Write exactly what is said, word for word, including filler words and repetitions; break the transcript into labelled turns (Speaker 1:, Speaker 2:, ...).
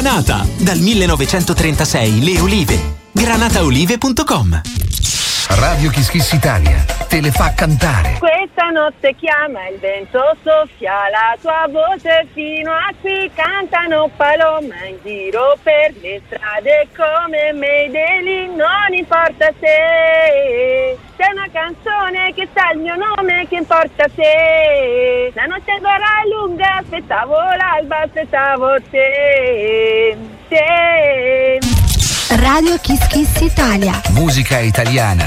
Speaker 1: Granata, dal millenovecentotrentasei le olive. granataolive punto com.
Speaker 2: Radio Kiss Kiss Italia te le fa cantare.
Speaker 3: Questa notte chiama il vento, soffia la tua voce fino a qui, cantano paloma in giro per le strade come Medellin, non importa se c'è una canzone che sa il mio nome, che importa se la notte ancora è lunga, aspettavo l'alba, aspettavo te, te.
Speaker 4: Radio Kiss Kiss Italia.
Speaker 2: Musica italiana.